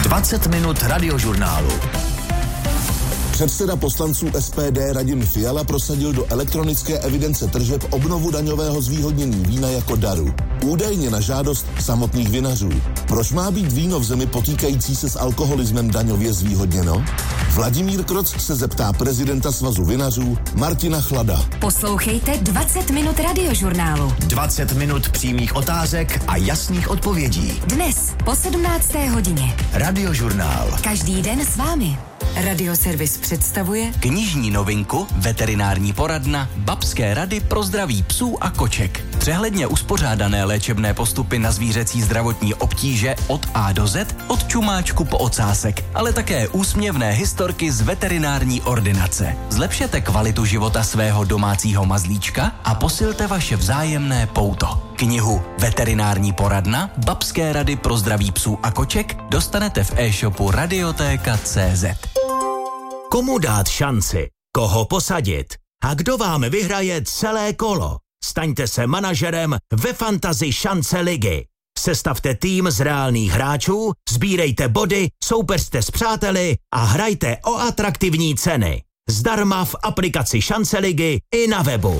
20 minut radiožurnálu. Předseda poslanců SPD Radim Fiala prosadil do elektronické evidence tržeb obnovu daňového zvýhodnění vína jako daru. Údajně na žádost samotných vinařů. Proč má být víno v zemi potýkající se s alkoholismem daňově zvýhodněno? Vladimír Kroc se zeptá prezidenta Svazu vinařů Martina Chlada. Poslouchejte 20 minut radiožurnálu. 20 minut přímých otázek a jasných odpovědí. Dnes po 17. hodině. Radiožurnál. Každý den s vámi. Radioservis představuje knižní novinku, veterinární poradna, babské rady pro zdraví psů a koček. Přehledně uspořádané léčebné postupy na zvířecí zdravotní obtíže od A do Z, od čumáčku po ocásek, ale také úsměvné historky z veterinární ordinace. Zlepšete kvalitu života svého domácího mazlíčka a posilte vaše vzájemné pouto. Knihu Veterinární poradna, babské rady pro zdraví psů a koček dostanete v e-shopu Radiotéka.cz. Komu dát šanci? Koho posadit? A kdo vám vyhraje celé kolo? Staňte se manažerem ve Fantasy šance ligy. Sestavte tým z reálných hráčů, sbírejte body, soupeřte s přáteli a hrajte o atraktivní ceny. Zdarma v aplikaci šance ligy i na webu.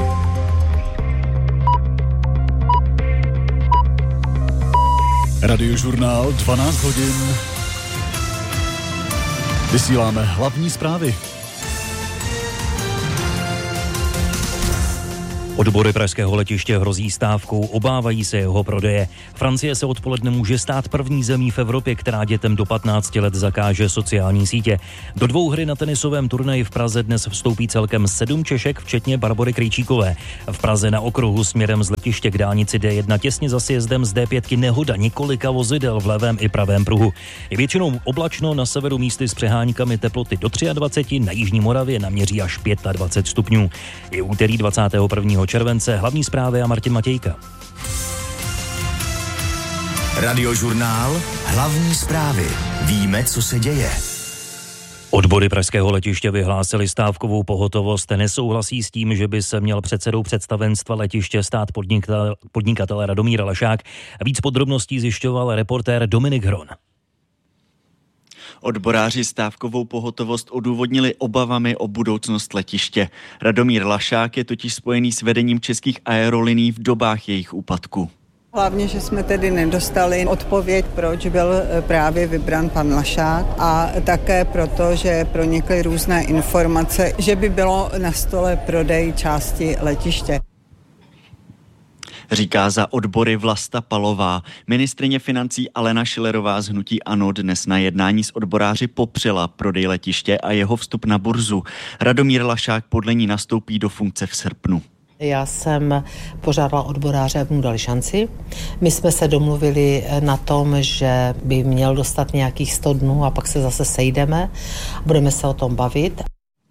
Radiožurnál 12 hodin. Vysíláme hlavní zprávy. Odbory pražského letiště hrozí stávkou, obávají se jeho prodeje. Francie se odpoledne může stát první zemí v Evropě, která dětem do 15 let zakáže sociální sítě. Do dvouhry na tenisovém turnaji v Praze dnes vstoupí celkem 7 Češek, včetně Barbory Krejčíkové. V Praze na okruhu směrem z letiště k dálnici D1 těsně za sjezdem z D5 nehoda několika vozidel v levém i pravém pruhu. Je většinou oblačno, na severu místy s přeháňkami, teploty do 23, na jižní Moravě naměří až 25 stupňů. Je úterý 21. července, hlavní zprávy a Martin Matějka. Radiožurnál, hlavní zprávy. Víme, co se děje. Odbory pražského letiště vyhlásili stávkovou pohotovost. Nesouhlasí s tím, že by se měl předsedou představenstva letiště stát podnikatel Radomír Lašák. Víc podrobností zjišťoval reportér Dominik Hron. Odboráři stávkovou pohotovost odůvodnili obavami o budoucnost letiště. Radomír Lašák je totiž spojený s vedením českých aerolinií v dobách jejich úpadku. Hlavně, že jsme tedy nedostali odpověď, proč byl právě vybrán pan Lašák, a také proto, že pronikly různé informace, že by bylo na stole prodej části letiště. Říká za odbory Vlasta Palová. Ministryně financí Alena Schillerová z hnutí ANO dnes na jednání s odboráři popřela prodej letiště a jeho vstup na burzu. Radomír Lašák podle ní nastoupí do funkce v srpnu. Já jsem požádala odboráře, aby mu dali šanci. My jsme se domluvili na tom, že by měl dostat nějakých 100 dnů a pak se zase sejdeme. Budeme se o tom bavit.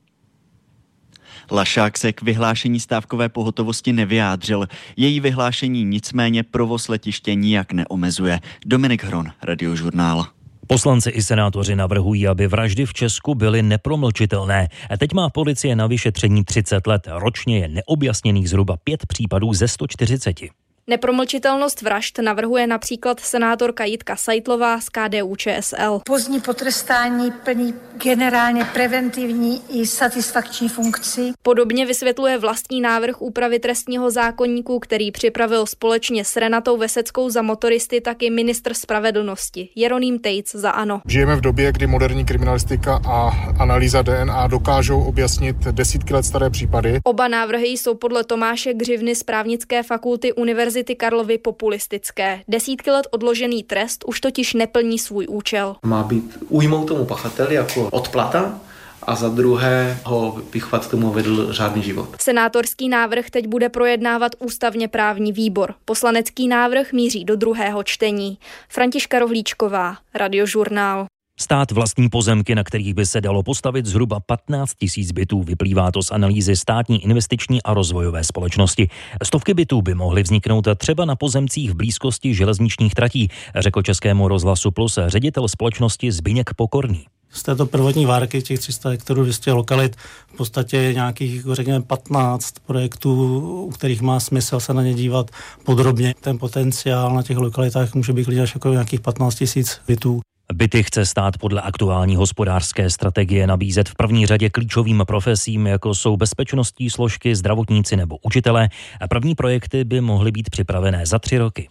Lašák se k vyhlášení stávkové pohotovosti nevyjádřil. Její vyhlášení nicméně provoz letiště nijak neomezuje. Dominik Hron, Radiožurnál. Poslanci i senátoři navrhují, aby vraždy v Česku byly nepromlčitelné. Teď má policie na vyšetření 30 let. Ročně je neobjasněných zhruba 5 případů ze 140. Nepromlčitelnost vražd navrhuje například senátorka Jitka Seitlová z KDU-ČSL. Pozdní potrestání plní generálně preventivní i satisfakční funkci. Podobně vysvětluje vlastní návrh úpravy trestního zákoníku, který připravil společně s Renatou Veseckou za motoristy taky ministr spravedlnosti Jeroným Tejc za ANO. Žijeme v době, kdy moderní kriminalistika a analýza DNA dokážou objasnit desítky let staré případy. Oba návrhy jsou podle Tomáše Gřivny z právnické fakulty Univerzity Karlovy populistické. Desítky let odložený trest už totiž neplní svůj účel. Má být újmou tomu pachateli jako odplata a za druhé ho vychovat k tomu vedl řádný život. Senátorský návrh teď bude projednávat ústavně právní výbor. Poslanecký návrh míří do druhého čtení. Františka Rohlíčková, Radiožurnál. Stát vlastní pozemky, na kterých by se dalo postavit zhruba 15 000 bytů. Vyplývá to z analýzy státní investiční a rozvojové společnosti. Stovky bytů by mohly vzniknout třeba na pozemcích v blízkosti železničních tratí, řekl Českému rozhlasu Plus ředitel společnosti Zbyněk Pokorný. Z této prvotní várky těch 300 hektarů 200 lokalit v podstatě nějakých, řekněme, 15 projektů, u kterých má smysl se na ně dívat podrobně. Ten potenciál na těch lokalitách může být klidně až jako nějakých 15 000 bytů. Byty chce stát podle aktuální hospodářské strategie nabízet v první řadě klíčovým profesím, jako jsou bezpečnostní složky, zdravotníci nebo učitelé. A první projekty by mohly být připravené za 3 roky.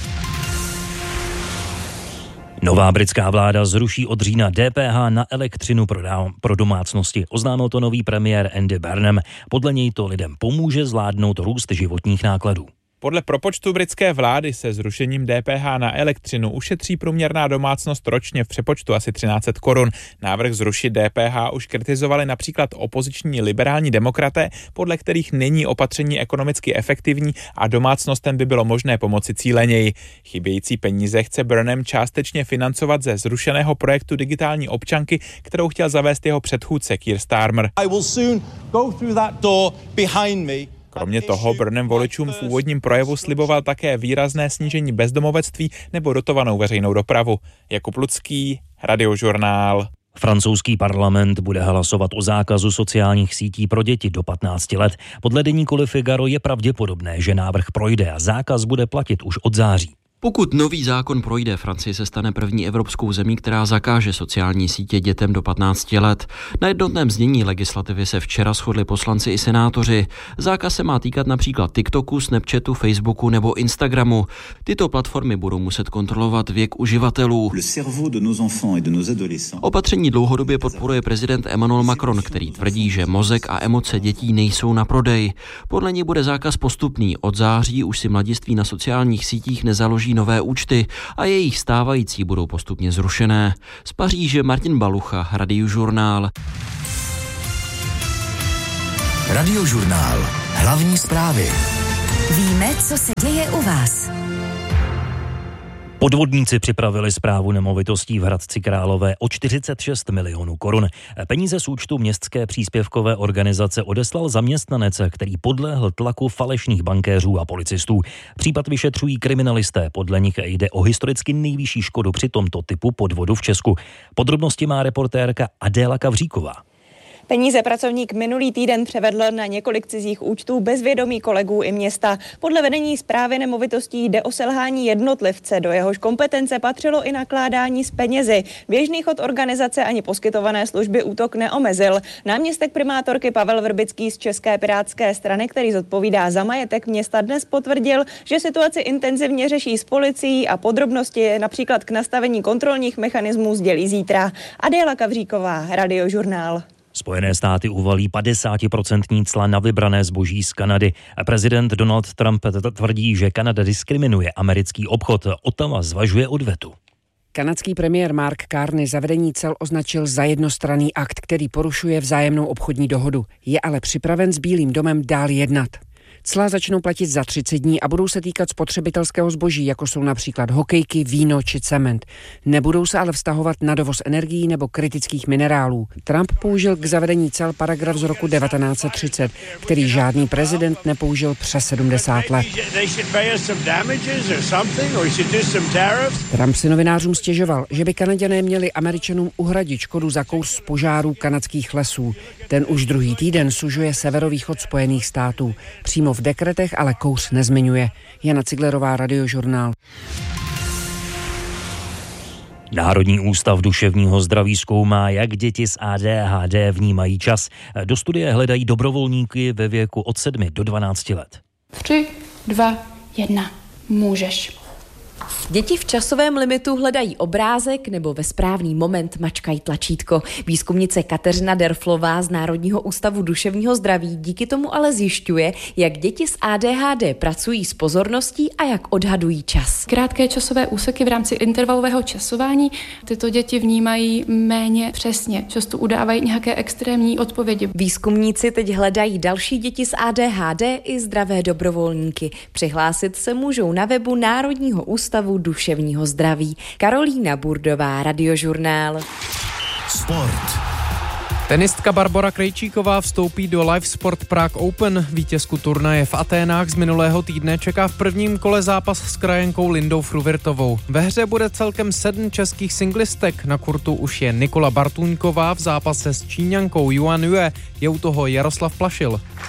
Nová britská vláda zruší od října DPH na elektřinu pro domácnosti. Oznámil to nový premiér Andy Burnham. Podle něj to lidem pomůže zvládnout růst životních nákladů. Podle propočtu britské vlády se zrušením DPH na elektřinu ušetří průměrná domácnost ročně v přepočtu asi 1300 korun. Návrh zrušit DPH už kritizovali například opoziční liberální demokraté, podle kterých není opatření ekonomicky efektivní a domácnostem by bylo možné pomoci cíleněji. Chybějící peníze chce Burnham částečně financovat ze zrušeného projektu digitální občanky, kterou chtěl zavést jeho předchůdce Keir Starmer. Kromě toho Burnham voličům v úvodním projevu sliboval také výrazné snížení bezdomovectví nebo dotovanou veřejnou dopravu. Jakub Lucký, Radiožurnál. Francouzský parlament bude hlasovat o zákazu sociálních sítí pro děti do 15 let. Podle deníku Le Figaro je pravděpodobné, že návrh projde a zákaz bude platit už od září. Pokud nový zákon projde, Francie se stane první evropskou zemí, která zakáže sociální sítě dětem do 15 let. Na jednotném znění legislativy se včera shodli poslanci i senátoři. Zákaz se má týkat například TikToku, Snapchatu, Facebooku nebo Instagramu. Tyto platformy budou muset kontrolovat věk uživatelů. Opatření dlouhodobě podporuje prezident Emmanuel Macron, který tvrdí, že mozek a emoce dětí nejsou na prodej. Podle něj bude zákaz postupný. Od září už si mladiství na sociálních sítích nezaloží nové účty a jejich stávající budou postupně zrušené. Z Paříže Martin Balucha, Radiožurnál. Radiožurnál. Hlavní zprávy. Víme, co se děje u vás. Podvodníci připravili správu nemovitostí v Hradci Králové o 46 milionů korun. Peníze z účtu městské příspěvkové organizace odeslal zaměstnanec, který podléhl tlaku falešných bankéřů a policistů. Případ vyšetřují kriminalisté, podle nich jde o historicky nejvyšší škodu při tomto typu podvodu v Česku. Podrobnosti má reportérka Adéla Kavříková. Peníze pracovník minulý týden převedl na několik cizích účtů bez vědomí kolegů i města. Podle vedení správy nemovitostí jde o selhání jednotlivce, do jehož kompetence patřilo i nakládání s penězi. Běžný chod organizace ani poskytované služby útok neomezil. Náměstek primátorky Pavel Vrbický z České pirátské strany, který zodpovídá za majetek města, dnes potvrdil, že situaci intenzivně řeší s policií a podrobnosti například k nastavení kontrolních mechanismů sdělí zítra. Adéla Kavříková, Radiožurnál. Spojené státy uvalí 50% cla na vybrané zboží z Kanady. Prezident Donald Trump tvrdí, že Kanada diskriminuje americký obchod. Ottawa zvažuje odvetu. Kanadský premiér Mark Carney zavedení cel označil za jednostranný akt, který porušuje vzájemnou obchodní dohodu. Je ale připraven s Bílým domem dál jednat. Cla začnou platit za 30 dní a budou se týkat spotřebitelského zboží, jako jsou například hokejky, víno či cement. Nebudou se ale vztahovat na dovoz energií nebo kritických minerálů. Trump použil k zavedení cel paragraf z roku 1930, který žádný prezident nepoužil přes 70 let. Trump si novinářům stěžoval, že by Kanaďané měli Američanům uhradit škodu za kouř z požárů kanadských lesů. Ten už druhý týden sužuje severovýchod Spojených států. Přímo v dekretech ale kouř nezmiňuje. Jana Ciglerová, Radiožurnál. Národní ústav duševního zdraví zkoumá, jak děti s ADHD vnímají čas. Do studie hledají dobrovolníky ve věku od 7 do 12 let. 3, 2, 1. Můžeš. Děti v časovém limitu hledají obrázek nebo ve správný moment mačkají tlačítko. Výzkumnice Kateřina Derflová z Národního ústavu duševního zdraví díky tomu ale zjišťuje, jak děti s ADHD pracují s pozorností a jak odhadují čas. Krátké časové úseky v rámci intervalového časování tyto děti vnímají méně přesně. Často udávají nějaké extrémní odpovědi. Výzkumníci teď hledají další děti s ADHD i zdravé dobrovolníky. Přihlásit se můžou na webu Národního ústavu duševního zdraví. Karolína Burdová, Radiožurnál. Sport. Tenistka Barbora Krejčíková vstoupí do Live Sport Prague Open. Vítězku turnaje v Aténách z minulého týdne čeká v prvním kole zápas s krajenkou Lindou Fruvirtovou. Ve hře bude celkem 7 českých singlistek. Na kurtu už je Nikola Bartůňková, v zápase s Číňankou Yuan Yue je u toho Jaroslav Plašil.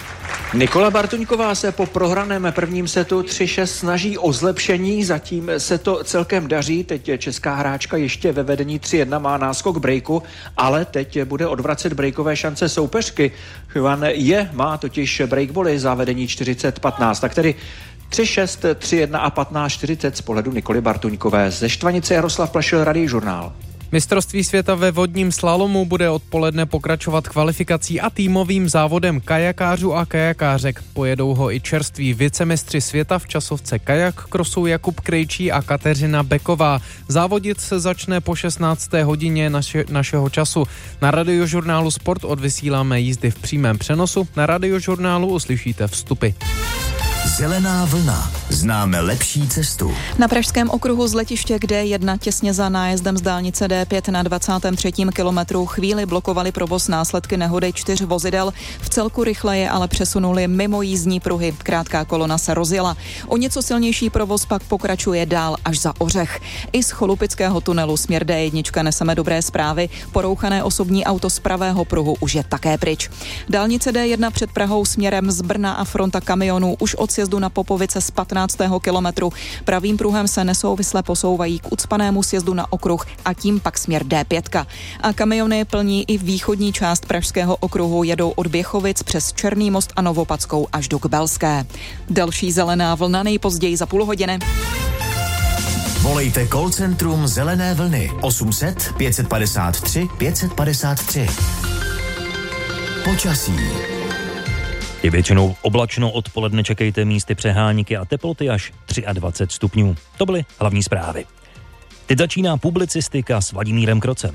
Nikola Bartuňková se po prohraném prvním setu 3-6 snaží o zlepšení, zatím se to celkem daří, teď česká hráčka ještě ve vedení 3-1 má náskok breaku, ale teď bude odvracet breakové šance soupeřky. Juan má totiž breakboly za vedení 40-15, tak tedy 3-6, 3-1 a 15-40 z pohledu Nikoly Bartuňkové. Ze Štvanice Jaroslav Plašil, Radiožurnál. Mistrovství světa ve vodním slalomu bude odpoledne pokračovat kvalifikací a týmovým závodem kajakářů a kajakářek. Pojedou ho i čerství vicemistři světa v časovce kajak krosu Jakub Krejčí a Kateřina Beková. Závodit se začne po 16. hodině našeho času. Na Radiožurnálu Sport odvysíláme jízdy v přímém přenosu. Na Radiožurnálu uslyšíte vstupy. Zelená vlna. Známe lepší cestu. Na pražském okruhu z letiště D1 těsně za nájezdem z dálnice D5 na 23. kilometru chvíli blokovali provoz následky nehody 4 vozidel. V celku rychle je ale přesunuli mimo jízdní pruhy. Krátká kolona se rozjela. O něco silnější provoz pak pokračuje dál až za Ořech. I z Cholupického tunelu směr D1 neseme dobré zprávy. Porouchané osobní auto z pravého pruhu už je také pryč. Dálnice D1 před Prahou směrem z Brna a fronta kamionů už od sjezdu na Popovice z 15. kilometru. Pravým pruhem se nesouvisle posouvají k ucpanému sjezdu na okruh a tím pak směr D5. A kamiony plní i východní část pražského okruhu, jedou od Běchovic přes Černý most a Novopadskou až do Kbelské. Další zelená vlna nejpozději za půl hodiny. Volejte call centrum Zelené vlny 800 553 553. Počasí. Je většinou oblačno, odpoledne čekejte místy přehánky a teploty až 23 stupňů. To byly hlavní zprávy. Teď začíná publicistika s Vladimírem Krocem.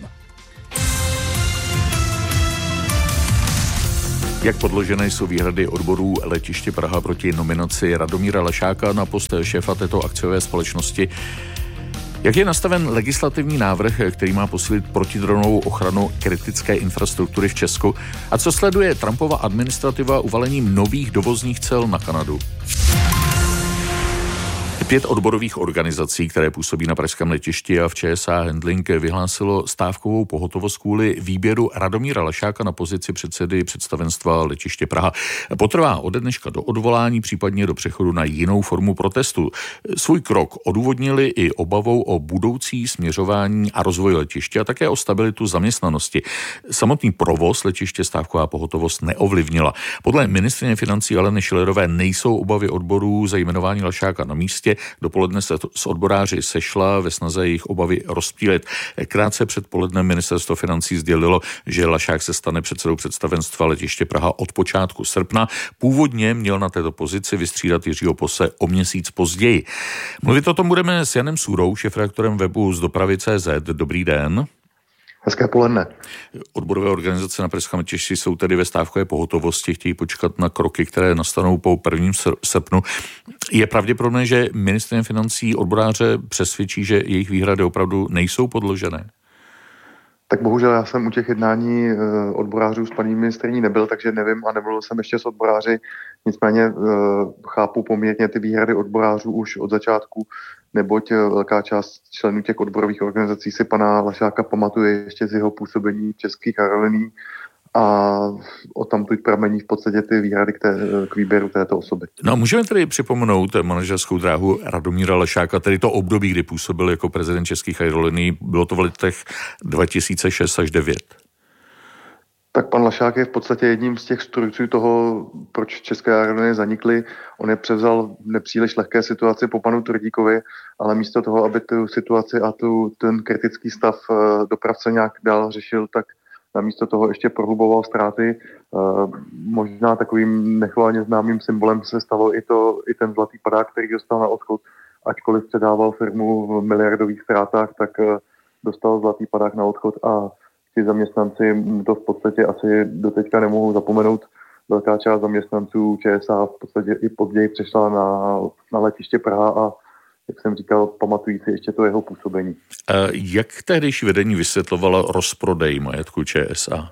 Jak podložené jsou výhrady odborů letiště Praha proti nominaci Radomíra Lešáka na post šéfa této akciové společnosti? Jak je nastaven legislativní návrh, který má posílit protidronovou ochranu kritické infrastruktury v Česku? A co sleduje Trumpova administrativa uvalením nových dovozních cel na Kanadu? 5 odborových organizací, které působí na pražském letišti a v ČSA Handling, vyhlásilo stávkovou pohotovost kvůli výběru Radomíra Lešáka na pozici předsedy představenstva letiště Praha. Potrvá ode dneška do odvolání, případně do přechodu na jinou formu protestu. Svůj krok odůvodnili i obavou o budoucí směřování a rozvoj letiště a také o stabilitu zaměstnanosti. Samotný provoz letiště stávková pohotovost neovlivnila. Podle ministryně financí Aleny Schillerové nejsou obavy odborů za jmenování Lešáka na místě. Dopoledne se s odboráři sešla ve snaze jejich obavy rozptýlit. Krátce před polednem ministerstvo financí sdělilo, že Lašák se stane předsedou představenstva letiště Praha od počátku srpna. Původně měl na této pozici vystřídat Jiřího Pose o měsíc později. Mluvit o tom budeme s Janem Sůrou, šéfredaktorem webu z dopravy.cz. Dobrý den. Hezké poledne. Odborové organizace na pražském letišti jsou tedy ve stávkové pohotovosti, chtějí počkat na kroky, které nastanou po 1. srpnu. Je pravděpodobné, že ministryně financí odboráře přesvědčí, že jejich výhrady opravdu nejsou podložené? Tak bohužel já jsem u těch jednání odborářů s paní ministryní nebyl, takže nevím a nemluvil jsem ještě s odboráři. Nicméně chápu poměrně ty výhrady odborářů už od začátku, neboť velká část členů těch odborových organizací si pana Lašáka pamatuje ještě z jeho působení v Českých aeroliniích a odtamtud pramení v podstatě ty výhrady k výběru této osoby. No a můžeme tedy připomenout manažerskou dráhu Radomíra Lešáka, tedy to období, kdy působil jako prezident Českých aerolinií, bylo to v letech 2006 až 2009. Tak pan Lašák je v podstatě jedním z těch strůjců toho, proč České aerolinie zanikly. On je převzal nepříliš lehké situaci po panu Tvrdíkovi, ale místo toho, aby tu situaci a ten kritický stav dopravce nějak dál řešil, tak namísto toho ještě prohluboval ztráty. Možná takovým nechvalně známým symbolem se stalo i ten zlatý padák, který dostal na odchod. Ačkoliv předával firmu v miliardových ztrátách, tak dostal zlatý padák na odchod a ti zaměstnanci to v podstatě asi doteďka nemohou zapomenout. Velká část zaměstnanců ČSA v podstatě i později přešla na letiště Praha a jak jsem říkal, pamatují si ještě to jeho působení. Jak tehdejší vedení vysvětlovalo rozprodej majetku ČSA?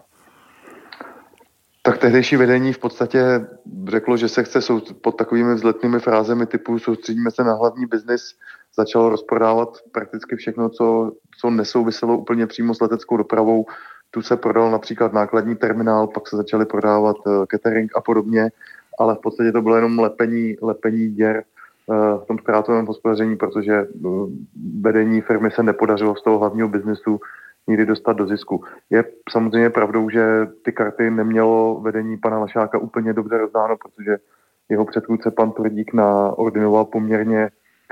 Tak tehdejší vedení v podstatě řeklo, že se chce pod takovými vzletnými frázemi typu soustředíme se na hlavní biznis, začalo rozprodávat prakticky všechno, co nesouviselo úplně přímo s leteckou dopravou. Tu se prodal například nákladní terminál, pak se začaly prodávat catering a podobně. ale v podstatě to bylo jenom lepení děr v tom ztrátovém hospodaření, protože vedení firmy se nepodařilo z toho hlavního biznesu nikdy dostat do zisku. Je samozřejmě pravdou, že ty karty nemělo vedení pana Lašáka úplně dobře rozdáno, protože jeho předchůdce pan Tvrdík naordinoval poměrně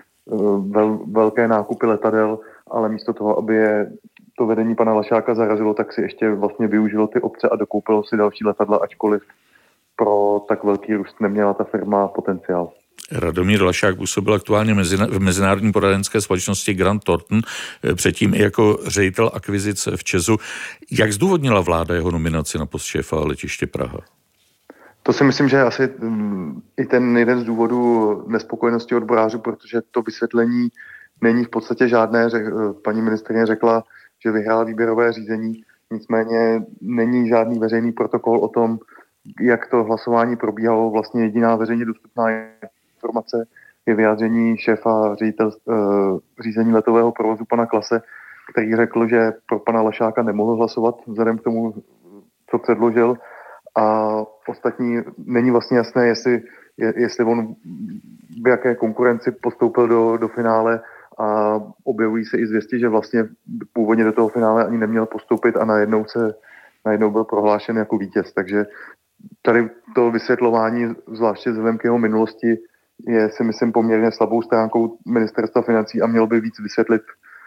velké nákupy letadel, ale místo toho, aby je to vedení pana Lašáka zarazilo, tak si ještě vlastně využilo ty obce a dokoupilo si další letadla, ačkoliv pro tak velký růst neměla ta firma potenciál. Radomír Lašák působil aktuálně v mezinárodní poradenské společnosti Grant Thornton, předtím i jako ředitel akvizic v ČEZu. Jak zdůvodnila vláda jeho nominaci na post šéfa letiště Praha? To si myslím, že je asi i ten jeden z důvodů nespokojenosti odborářů, protože to vysvětlení není v podstatě žádné. Paní ministryně řekla, že vyhrála výběrové řízení, nicméně není žádný veřejný protokol o tom, jak to hlasování probíhalo. Vlastně jediná veřejně dostupná informace je vyjádření šéfa řízení letového provozu pana Klase, který řekl, že pro pana Lašáka nemohl hlasovat vzhledem k tomu, co předložil. A ostatní není vlastně jasné, jestli on v jaké konkurenci postoupil do finále, a objevují se i zvěsti, že vlastně původně do toho finále ani neměl postoupit a najednou byl prohlášen jako vítěz. Takže tady to vysvětlování, zvláště vzhledem k jeho minulosti, je, si myslím, poměrně slabou stránkou ministerstva financí a měl by víc vysvětlit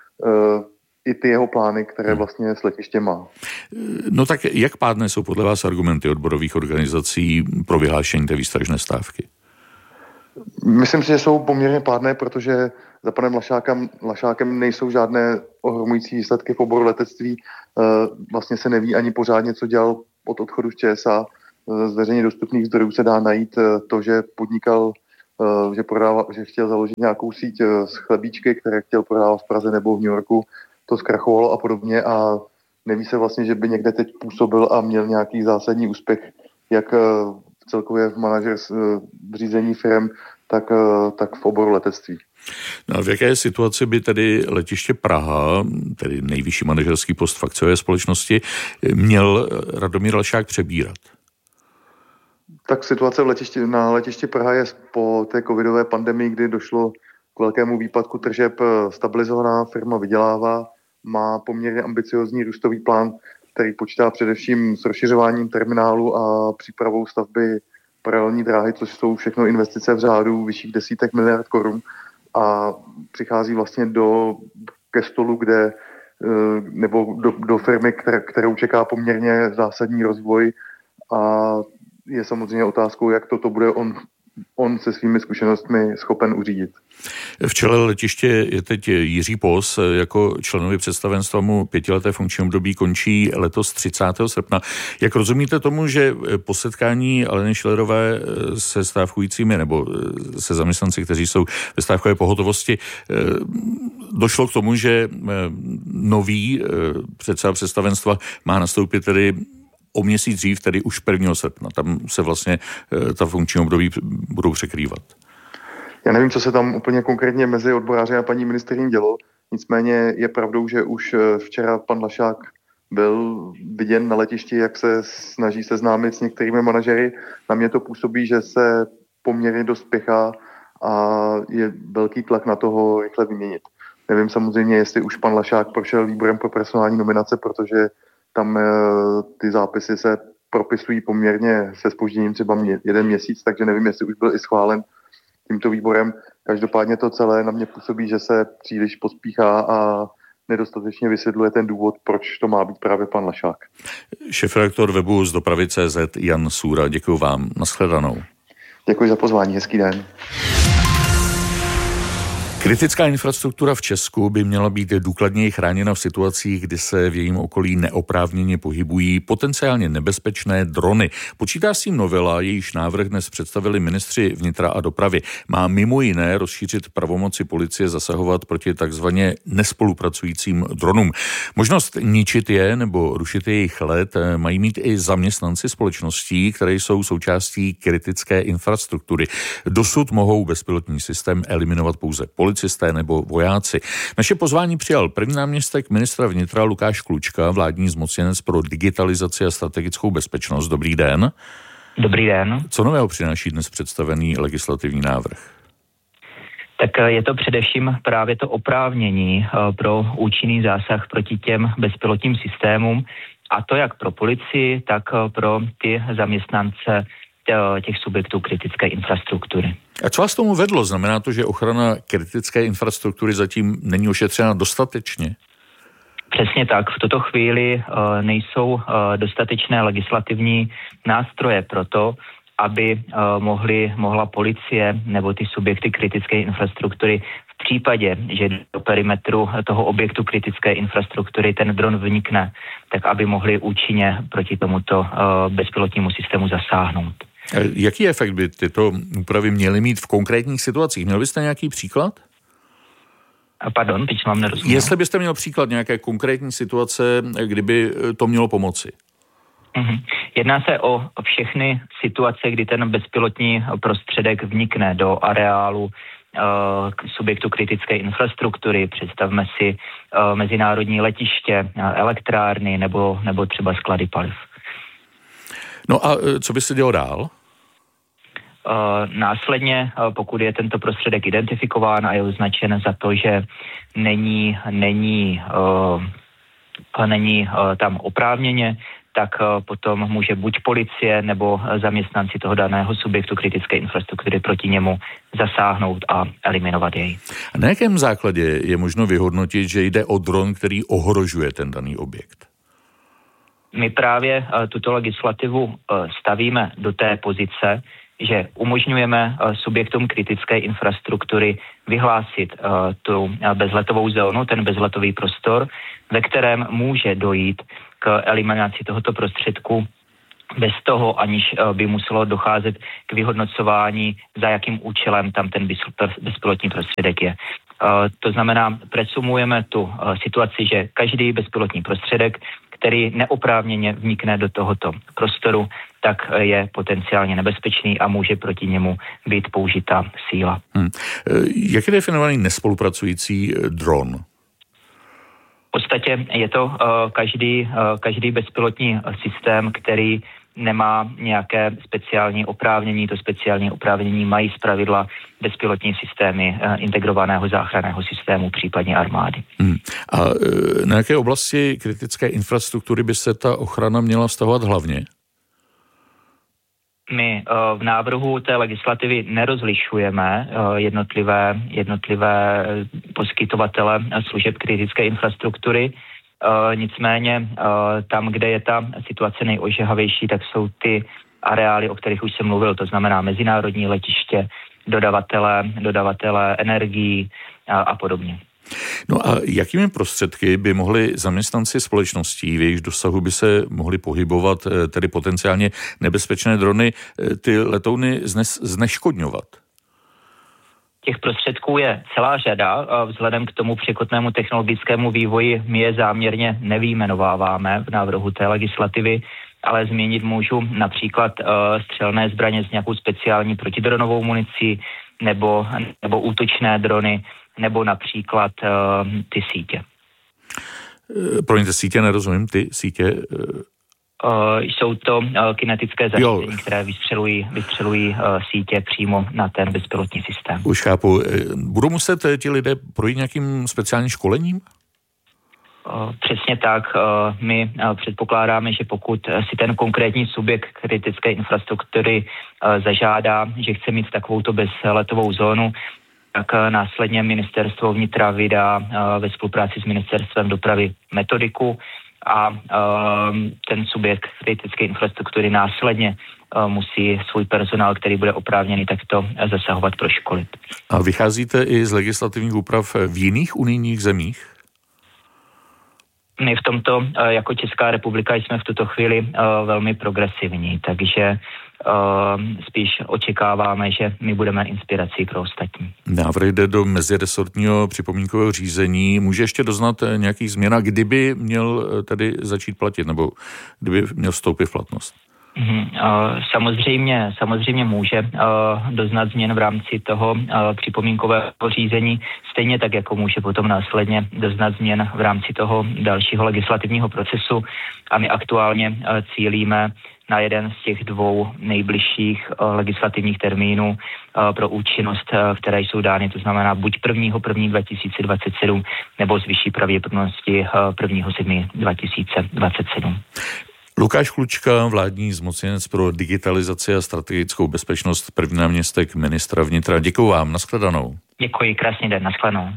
i ty jeho plány, které vlastně s letištěm má. No tak jak pádné jsou podle vás argumenty odborových organizací pro vyhlášení té výstražné stávky? Myslím si, že jsou poměrně pádné, protože za panem Lašákem nejsou žádné ohromující výsledky v oboru letectví. Vlastně se neví ani pořádně, co dělal od odchodu z ČSA. Z veřejně dostupných zdrojů se dá najít to, že podnikal, že chtěl založit nějakou síť z chlebíčky, které chtěl prodávat v Praze nebo v New Yorku. To zkrachovalo a podobně a neví se vlastně, že by někde teď působil a měl nějaký zásadní úspěch, jak celkově v řízení firem, tak v oboru letectví. No a v jaké situaci by tedy letiště Praha, tedy nejvyšší manažerský post v akciové společnosti, měl Radomír Lašák přebírat? Tak situace na letišti Praha je po té covidové pandemii, kdy došlo k velkému výpadku tržeb, stabilizovaná, firma vydělává, má poměrně ambiciozní růstový plán, který počítá především s rozšiřováním terminálu a přípravou stavby paralelní dráhy, což jsou všechno investice v řádu vyšších desítek miliard korun a přichází vlastně ke stolu, nebo do firmy, kterou čeká poměrně zásadní rozvoj a je samozřejmě otázkou, jak toto bude on se svými zkušenostmi schopen uřídit. V čele letiště je teď Jiří Pos. Jako členovi představenstva mu 5leté funkční období končí letos 30. srpna. Jak rozumíte tomu, že po setkání Aleny Schillerové se stávkujícími nebo se zaměstnanci, kteří jsou ve stávkové pohotovosti, došlo k tomu, že nový předseda představenstva má nastoupit tedy o měsíc dřív, tedy už 1. srpna. Tam se vlastně ta funkční období budou překrývat. Já nevím, co se tam úplně konkrétně mezi odboráři a paní ministryní dělo, nicméně je pravdou, že už včera pan Lašák byl viděn na letišti, jak se snaží seznámit s některými manažery. Na mě to působí, že se poměrně dost spěchá a je velký tlak na toho rychle vyměnit. Nevím samozřejmě, jestli už pan Lašák prošel výborem pro personální nominace, protože tam ty zápisy se propisují poměrně se zpožděním třeba 1 měsíc, takže nevím, jestli už byl i schválen tímto výborem. Každopádně to celé na mě působí, že se příliš pospíchá a nedostatečně vysvětluje ten důvod, proč to má být právě pan Lašák. Šéfredaktor webu z dopravy.cz Jan Sůra, děkuji vám. Nashledanou. Děkuji za pozvání, hezký den. Kritická infrastruktura v Česku by měla být důkladněji chráněna v situacích, kdy se v jejím okolí neoprávněně pohybují potenciálně nebezpečné drony. Počítá s tím novela, jejíž návrh dnes představili ministři vnitra a dopravy. Má mimo jiné rozšířit pravomoci policie zasahovat proti takzvaně nespolupracujícím dronům. Možnost ničit je nebo rušit jejich let mají mít i zaměstnanci společností, které jsou součástí kritické infrastruktury. Dosud mohou bezpilotní systém eliminovat pouze policisté nebo vojáci. Naše pozvání přijal první náměstek ministra vnitra Lukáš Klučka, vládní zmocněnec pro digitalizaci a strategickou bezpečnost. Dobrý den. Dobrý den. Co nového přináší dnes představený legislativní návrh? Tak je to především právě to oprávnění pro účinný zásah proti těm bezpilotním systémům, a to jak pro policii, tak pro ty zaměstnance těch subjektů kritické infrastruktury. A co vás tomu vedlo? Znamená to, že ochrana kritické infrastruktury zatím není ošetřena dostatečně? Přesně tak. V tuto chvíli nejsou dostatečné legislativní nástroje pro to, aby mohla policie nebo ty subjekty kritické infrastruktury v případě, že do perimetru toho objektu kritické infrastruktury ten dron vnikne, tak aby mohli účinně proti tomuto bezpilotnímu systému zasáhnout. Jaký efekt by tyto úpravy měly mít v konkrétních situacích? Měl byste nějaký příklad? Pardon, teď mám nerozuměl. Jestli byste měl příklad nějaké konkrétní situace, kdyby to mělo pomoci. Jedná se o všechny situace, kdy ten bezpilotní prostředek vnikne do areálu subjektu kritické infrastruktury. Představme si mezinárodní letiště, elektrárny nebo třeba sklady paliv. No a co by se dělo dál? Následně, pokud je tento prostředek identifikován a je označen za to, že není tam oprávněně, tak potom může buď policie nebo zaměstnanci toho daného subjektu kritické infrastruktury proti němu zasáhnout a eliminovat jej. A na jakém základě je možno vyhodnotit, že jde o dron, který ohrožuje ten daný objekt? My právě tuto legislativu stavíme do té pozice, že umožňujeme subjektům kritické infrastruktury vyhlásit tu bezletovou zónu, ten bezletový prostor, ve kterém může dojít k eliminaci tohoto prostředku bez toho, aniž by muselo docházet k vyhodnocování, za jakým účelem tam ten bezpilotní prostředek je. To znamená, presumujeme tu situaci, že každý bezpilotní prostředek, který neoprávněně vnikne do tohoto prostoru, tak je potenciálně nebezpečný a může proti němu být použita síla. Jak je definovaný nespolupracující dron? V podstatě je to každý bezpilotní systém, který nemá nějaké speciální oprávnění. To speciální oprávnění mají zpravidla bezpilotní systémy integrovaného záchranného systému, případně armády. A na jaké oblasti kritické infrastruktury by se ta ochrana měla vztahovat hlavně? My v návrhu té legislativy nerozlišujeme jednotlivé poskytovatele služeb kritické infrastruktury. Nicméně tam, kde je ta situace nejožehavější, tak jsou ty areály, o kterých už jsem mluvil, to znamená mezinárodní letiště, dodavatele energií a podobně. No a jakými prostředky by mohli zaměstnanci společností, v jejichž dosahu by se mohli pohybovat tedy potenciálně nebezpečné drony, ty letouny zneškodňovat? Těch prostředků je celá řada. Vzhledem k tomu překotnému technologickému vývoji my je záměrně nevyjmenováváme v návrhu té legislativy, ale zmínit můžu například střelné zbraně s nějakou speciální protidronovou municí nebo útočné drony, nebo například ty sítě. Promiňte, sítě nerozumím, ty sítě... Jsou to kinetické zařízení, které vystřelují sítě přímo na ten bezpilotní systém. Už chápu. Budou muset ti lidé projít nějakým speciálním školením? Přesně tak. My předpokládáme, že pokud si ten konkrétní subjekt kritické infrastruktury zažádá, že chce mít takovouto bezletovou zónu, tak následně ministerstvo vnitra vydá ve spolupráci s ministerstvem dopravy metodiku a ten subjekt kritické infrastruktury následně musí svůj personál, který bude oprávněný takto zasahovat, proškolit. A vycházíte i z legislativních úprav v jiných unijních zemích? My v tomto jako Česká republika jsme v tuto chvíli velmi progresivní, takže spíš očekáváme, že my budeme inspirací pro ostatní. Návrh jde do meziresortního připomínkového řízení. Může ještě doznat nějakých změn, kdyby měl tedy začít platit, nebo kdyby měl vstoupit v platnost? Samozřejmě může doznat změn v rámci toho připomínkového řízení, stejně tak, jako může potom následně doznat změn v rámci toho dalšího legislativního procesu. A my aktuálně cílíme na jeden z těch dvou nejbližších legislativních termínů pro účinnost, které jsou dány, to znamená buď 1.1.2027 nebo z vyšší pravděpodobnosti 1.7.2027. Lukáš Klučka, vládní zmocněnec pro digitalizaci a strategickou bezpečnost, první náměstek ministra vnitra. Děkuju vám, nashledanou. Děkuji, krásný den, nashledanou.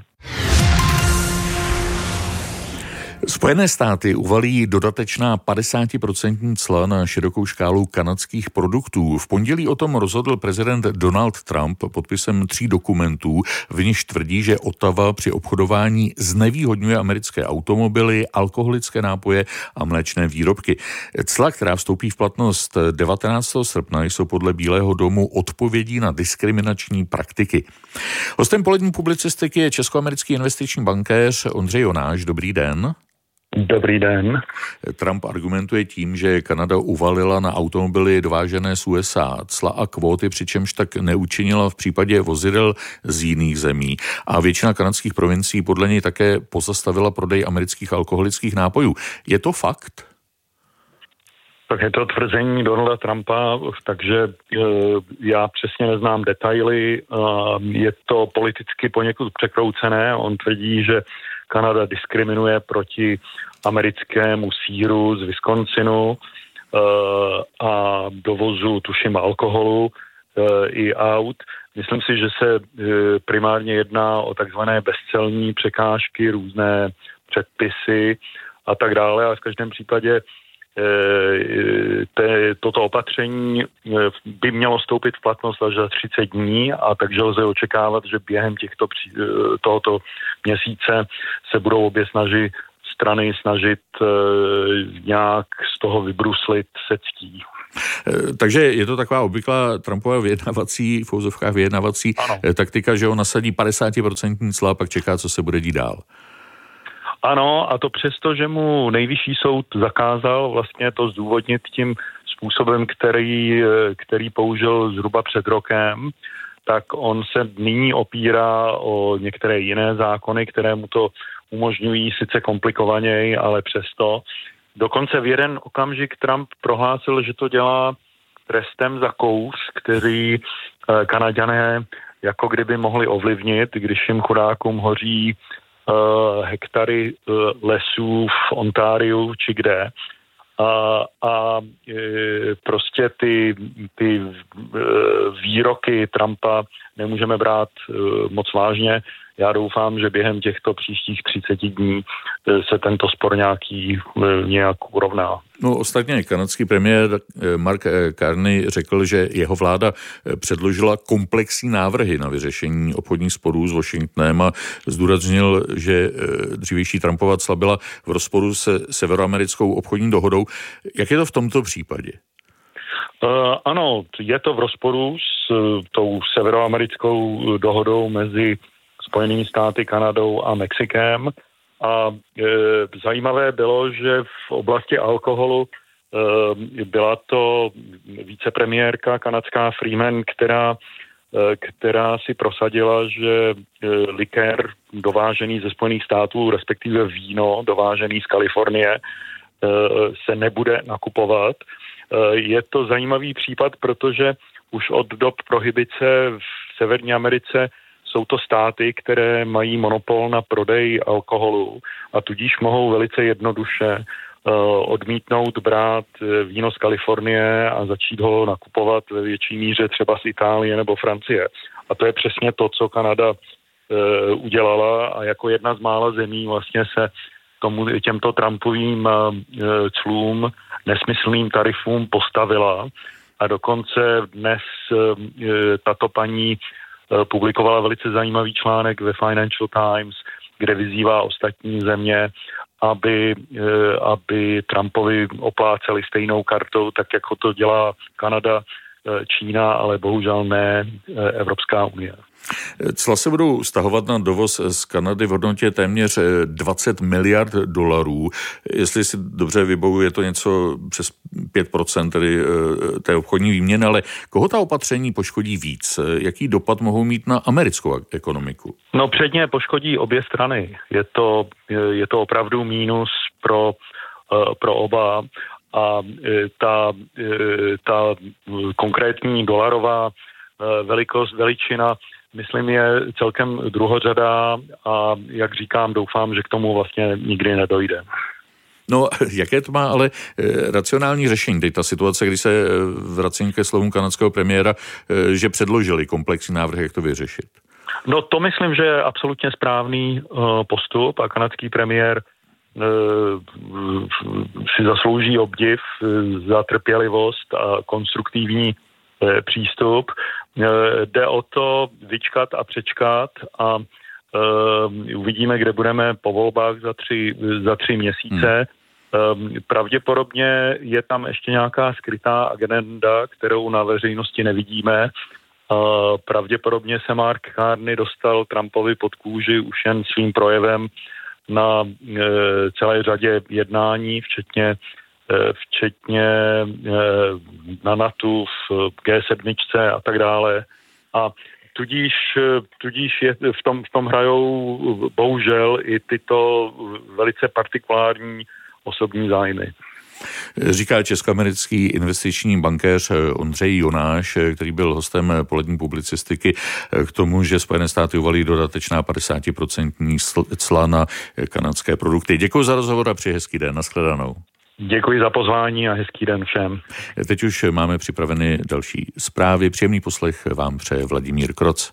Spojené státy uvalí dodatečná 50% cla na širokou škálu kanadských produktů. V pondělí o tom rozhodl prezident Donald Trump podpisem 3 dokumentů, v nichž tvrdí, že Ottawa při obchodování znevýhodňuje americké automobily, alkoholické nápoje a mléčné výrobky. Cla, která vstoupí v platnost 19. srpna, jsou podle Bílého domu odpovědí na diskriminační praktiky. Hostem polední publicistiky je českoamerický investiční bankéř Ondřej Jonáš. Dobrý den. Dobrý den. Trump argumentuje tím, že Kanada uvalila na automobily dovážené z USA cla a kvóty, přičemž tak neučinila v případě vozidel z jiných zemí. A většina kanadských provincií podle něj také pozastavila prodej amerických alkoholických nápojů. Je to fakt? Tak je to tvrzení Donalda Trumpa, takže já přesně neznám detaily. Je to politicky poněkud překroucené. On tvrdí, že Kanada diskriminuje proti americkému sýru z Wisconsinu a dovozu, tuším, alkoholu i aut. Myslím si, že se primárně jedná o takzvané bezcelní překážky, různé předpisy a tak dále, ale v každém případě toto opatření by mělo vstoupit v platnost až za 30 dní a takže lze očekávat, že během tohoto měsíce se budou obě strany snažit nějak z toho vybruslit se ctí. Takže je to taková obvyklá Trumpova vyjednávací taktika, že on nasadí 50% cla a pak čeká, co se bude dít dál. Ano, a to přesto, že mu nejvyšší soud zakázal vlastně to zdůvodnit tím způsobem, který použil zhruba před rokem, tak on se nyní opírá o některé jiné zákony, které mu to umožňují sice komplikovaněji, ale přesto. Dokonce v jeden okamžik Trump prohlásil, že to dělá trestem za kouř, který Kanaďané jako kdyby mohli ovlivnit, když jim chudákům hoří hektary lesů v Ontáriu či kde. A prostě ty výroky Trumpa nemůžeme brát moc vážně. Já doufám, že během těchto příštích 30 dní se tento spor nějak urovná. No ostatně kanadský premiér Mark Carney řekl, že jeho vláda předložila komplexní návrhy na vyřešení obchodních sporů s Washingtonem a zdůraznil, že dřívější Trumpova cla byla v rozporu se severoamerickou obchodní dohodou. Jak je to v tomto případě? Ano, je to v rozporu s tou severoamerickou dohodou mezi Spojenými státy, Kanadou a Mexikem. A zajímavé bylo, že v oblasti alkoholu byla to vicepremiérka kanadská Freeman, která si prosadila, že likér dovážený ze Spojených států, respektive víno dovážený z Kalifornie, se nebude nakupovat. Je to zajímavý případ, protože už od dob prohibice v Severní Americe jsou to státy, které mají monopol na prodej alkoholu a tudíž mohou velice jednoduše odmítnout brát víno z Kalifornie a začít ho nakupovat ve větší míře třeba z Itálie nebo Francie. A to je přesně to, co Kanada udělala a jako jedna z mála zemí vlastně se těmto Trumpovým clům, nesmyslným tarifům postavila. A dokonce dnes tato paní publikovala velice zajímavý článek ve Financial Times, kde vyzývá ostatní země, aby Trumpovi opláceli stejnou kartou, tak jako to dělá Kanada Čína, ale bohužel ne Evropská unie. Cla se budou stahovat na dovoz z Kanady v hodnotě téměř 20 miliard dolarů. Jestli si dobře vybavuji, je to něco přes 5% tedy té obchodní výměny, ale koho ta opatření poškodí víc? Jaký dopad mohou mít na americkou ekonomiku? No předně poškodí obě strany. Je to opravdu mínus pro oba a ta konkrétní dolarová veličina, myslím, je celkem druhořadá a jak říkám, doufám, že k tomu vlastně nikdy nedojde. No, jaké to má ale racionální řešení? Teď ta situace, kdy se vracím ke slovům kanadského premiéra, že předložili komplexní návrh, jak to vyřešit. No to myslím, že je absolutně správný postup a kanadský premiér si zaslouží obdiv za trpělivost a konstruktivní přístup. Jde o to vyčkat a přečkat a uvidíme, kde budeme po volbách za tři měsíce. Pravděpodobně je tam ještě nějaká skrytá agenda, kterou na veřejnosti nevidíme. Pravděpodobně se Mark Carney dostal Trumpovi pod kůži už jen svým projevem na celé řadě jednání, včetně na NATO, v G7 a tak dále. A tudíž v tom hrajou bohužel i tyto velice partikulární osobní zájmy. Říká českoamerický investiční bankéř Ondřej Jonáš, který byl hostem polední publicistiky, k tomu, že Spojené státy uvalí dodatečná 50% cla na kanadské produkty. Děkuji za rozhovor a přeji hezký den. Nashledanou. Děkuji za pozvání a hezký den všem. Teď už máme připraveny další zprávy. Příjemný poslech vám přeje Vladimír Kroc.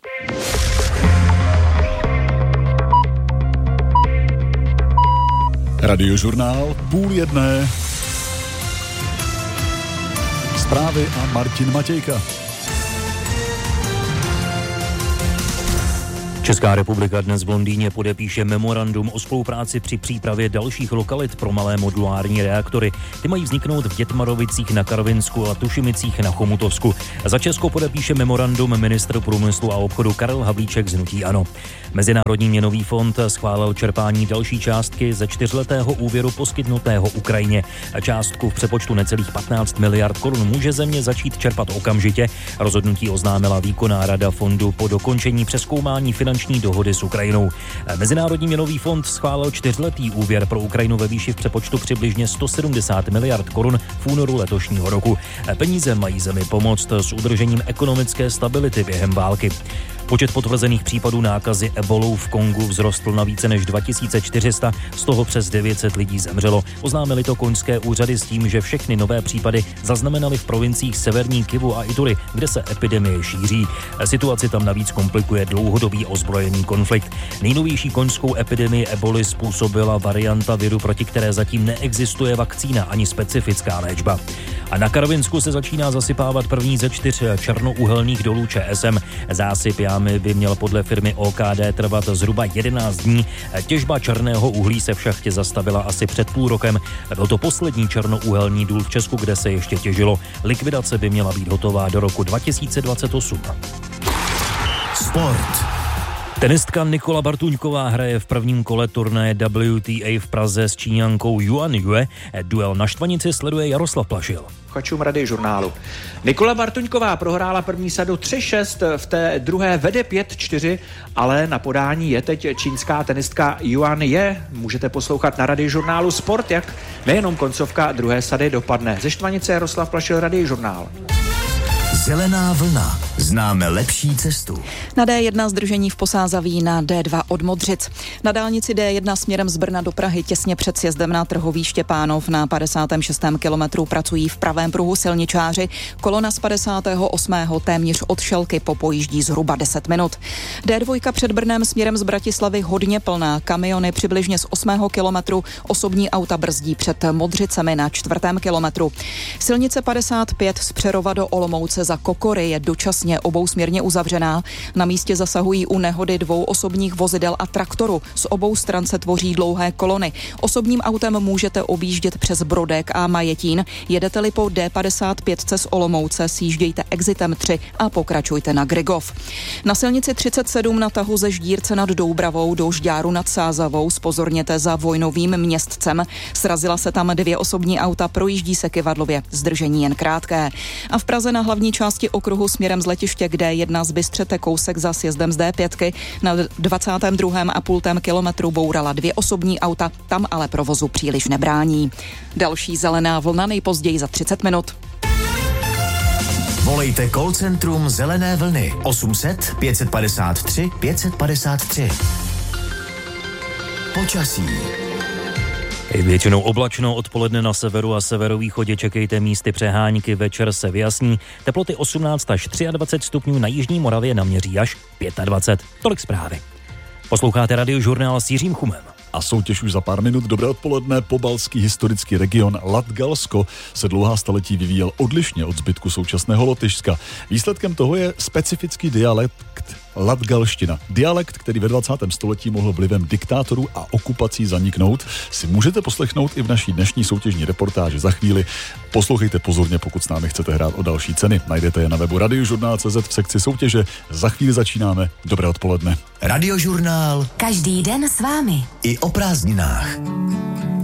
Radiožurnál 12:30. Zprávy a Martin Matějka. Česká republika dnes v Londýně podepíše memorandum o spolupráci při přípravě dalších lokalit pro malé modulární reaktory. Ty mají vzniknout v Dětmarovicích na Karvinsku a Tušimicích na Chomutovsku. Za Česko podepíše memorandum ministr průmyslu a obchodu Karel Havlíček z hnutí ANO. Mezinárodní měnový fond schválil čerpání další částky ze 4letého úvěru poskytnutého Ukrajině. Částku v přepočtu necelých 15 miliard korun může země začít čerpat okamžitě. Rozhodnutí oznámila výkonná rada fondu po dokončení přezkoumání finanční dohody s Ukrajinou. Mezinárodní měnový fond schválil 4letý úvěr pro Ukrajinu ve výši v přepočtu přibližně 170 miliard korun v únoru letošního roku. Peníze mají zemi pomoct s udržením ekonomické stability během války. Počet potvrzených případů nákazy ebolou v Kongu vzrostl na více než 2400, z toho přes 900 lidí zemřelo. Oznámili to konžské úřady s tím, že všechny nové případy zaznamenali v provinciích Severní Kivu a Ituri, kde se epidemie šíří. Situaci tam navíc komplikuje dlouhodobý ozbrojený konflikt. Nejnovější konžskou epidemii eboli způsobila varianta viru, proti které zatím neexistuje vakcína ani specifická léčba. A na Karvinsku se začíná zasypávat první ze 4 černouhelných dolů ČSM. Zásyp jámy by měl podle firmy OKD trvat zhruba 11 dní. Těžba černého uhlí se v šachtě zastavila asi před půl rokem. Byl to poslední černouhelný důl v Česku, kde se ještě těžilo. Likvidace by měla být hotová do roku 2028. Sport. Tenistka Nikola Bartuňková hraje v prvním kole turnaje WTA v Praze s Číňankou Yuan Yue. Duel na štvanici sleduje Jaroslav Plašil. Posluchačům Radiožurnálu. Nikola Bartuňková prohrála první sadu 3-6, v té druhé vede 5-4, ale na podání je teď čínská tenistka Yuan Ye. Můžete poslouchat na Radiožurnálu Sport, jak nejenom koncovka druhé sady dopadne. Ze štvanice Jaroslav Plašil, Radiožurnál. Zelená vlna. Známe lepší cestu. Na D1 zdržení v Posázaví, na D2 od Modřic. Na dálnici D1 směrem z Brna do Prahy těsně před sjezdem na Trhový Štěpánov na 56. kilometru pracují v pravém pruhu silničáři. Kolona z 58. téměř od Šelky popojíždí zhruba 10 minut. D2 před Brnem směrem z Bratislavy hodně plná. Kamiony přibližně z 8. kilometru, osobní auta brzdí před Modřicemi na 4. kilometru. Silnice 55 z Přerova do Olomouce za Kokory je dočasně je obousměrně uzavřená. Na místě zasahují u nehody 2 osobních vozidel a traktoru. Z obou stran se tvoří dlouhé kolony. Osobním autem můžete objíždět přes Brodek a Majetín. Jedete-li po D55 z Olomouce, sjíždějte exitem 3 a pokračujte na Grigov. Na silnici 37 na tahu ze Ždírce nad Doubravou do Žďáru nad Sázavou zpozorněte za Vojnovým Městcem. Srazila se tam 2 osobní auta, projíždí se Kyvadlově, zdržení jen krátké. A v Praze na hlavní části okruhu směrem z letiště, kde jedna z Bystřete kousek za sjezdem z D5 na 22,5 kilometru bourala 2 osobní auta, tam ale provozu příliš nebrání. Další zelená vlna nejpozději za 30 minut. Volejte call centrum Zelené vlny 800 553 553. Počasí. Většinou oblačno, odpoledne na severu a severovýchodě čekejte místy přehánky, večer se vyjasní. Teploty 18 až 23 stupňů, na jižní Moravě naměří až 25. Tolik zprávy. Posloucháte Radiožurnál s Jiřím Chumem. A soutěž už za pár minut. Dobré odpoledne. Pobalský historický region Latgalsko se dlouhá staletí vyvíjel odlišně od zbytku současného Lotyšska. Výsledkem toho je specifický dialekt latgalština. Dialekt, který ve 20. století mohl vlivem diktátorů a okupací zaniknout, si můžete poslechnout i v naší dnešní soutěžní reportáži za chvíli. Poslouchejte pozorně, pokud s námi chcete hrát o další ceny. Najdete je na webu Radiožurnál.cz v sekci soutěže. Za chvíli začínáme. Dobré odpoledne. Radiožurnál. Každý den s vámi. I o prázdninách.